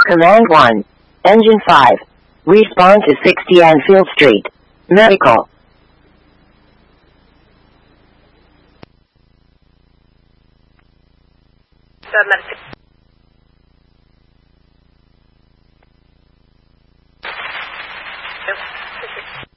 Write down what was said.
Command 1. Engine 5. Respawn to 60 Anfield Street. Medical. Sir,